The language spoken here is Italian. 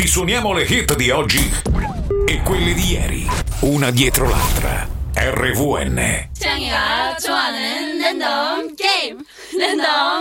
Risuoniamo le hit di oggi e quelle di ieri, una dietro l'altra. RVN. 창이가 좋아하는 랜덤 게임 랜덤